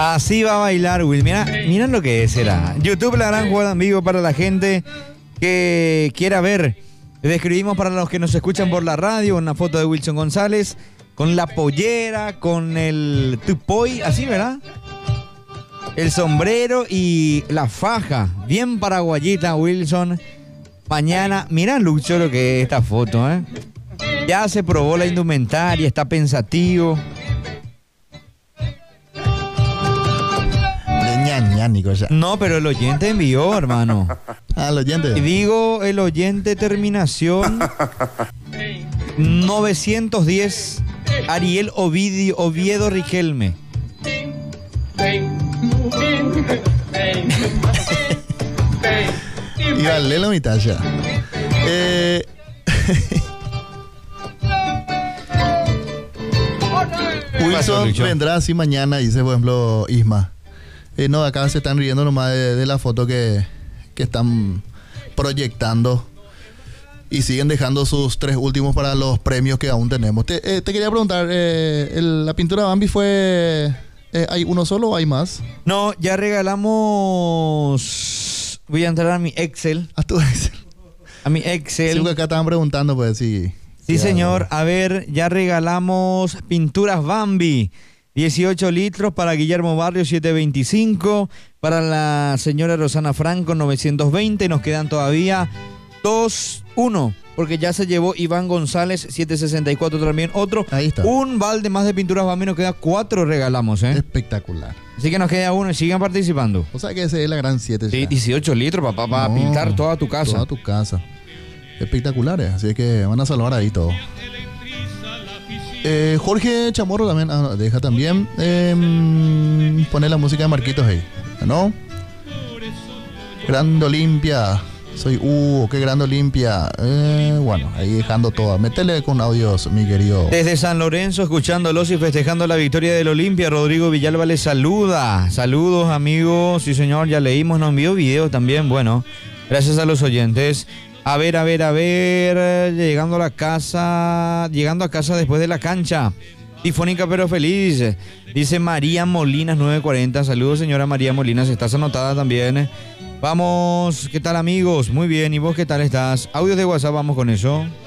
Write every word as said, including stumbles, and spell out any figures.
Así va a bailar Will. Mira, mira lo que será. YouTube, la gran jugada en vivo para la gente que quiera ver. Describimos para los que nos escuchan por la radio una foto de Wilson González con la pollera, con el tupoy, así, ¿verdad? El sombrero y la faja. Bien paraguayita, Wilson. Mañana, mira, Lucho, lo que es esta foto, ¿eh? Ya se probó la indumentaria, está pensativo. No, pero el oyente envió, hermano. Ah, el oyente. Digo, el oyente terminación novecientos diez, Ariel Ovidio, Oviedo Riquelme. Y vale la mitad ya. Eh... Wilson vendrá así mañana, dice por ejemplo Isma. Eh, no, acá se están riendo nomás de, de la foto que, que están proyectando y siguen dejando sus tres últimos para los premios que aún tenemos. Te, eh, te quería preguntar, eh, el, ¿la pintura Bambi fue... Eh, ¿hay uno solo o hay más? No, ya regalamos... Voy a entrar a mi Excel. A tu Excel. A mi Excel. Sí, que acá estaban preguntando, pues sí. Sí, señor. A ver, ya regalamos pinturas Bambi. dieciocho litros para Guillermo Barrio, setecientos veinticinco. Para la señora Rosana Franco, novecientos veinte. Nos quedan todavía dos, uno. Porque ya se llevó Iván González, setecientos sesenta y cuatro también. Otro. Ahí está. Un balde más de pinturas Bambi. Nos queda cuatro, regalamos, ¿eh? Espectacular. Así que nos queda uno y sigan participando. O sea que ese es la gran siete. Sí, dieciocho litros, papá, para no, pintar toda tu casa. Toda tu casa. Espectaculares. Así que van a salvar ahí todo. Eh, Jorge Chamorro también, ah, deja también eh, poner la música de Marquitos ahí, ¿no? Grande Olimpia, soy Hugo, qué Grande Olimpia. Eh, bueno, ahí dejando todo. Métele con audios, mi querido. Desde San Lorenzo, escuchándolos y festejando la victoria del Olimpia, Rodrigo Villalba les saluda. Saludos, amigos. Sí, señor, ya leímos, nos envió video también. Bueno, gracias a los oyentes. A ver, a ver, a ver, llegando a la casa, llegando a casa después de la cancha. Tifónica pero feliz, dice María Molinas nueve cuarenta. Saludos, señora María Molinas, estás anotada también. Vamos, ¿qué tal, amigos? Muy bien, ¿y vos qué tal estás? Audios de WhatsApp, vamos con eso.